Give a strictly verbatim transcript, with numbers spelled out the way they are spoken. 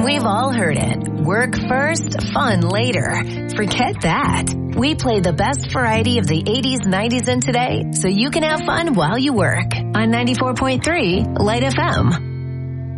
We've all heard it. Work first, fun later. Forget that. We play the best variety of the eighties, nineties, and today so you can have fun while you work. On ninety-four point three Light F M.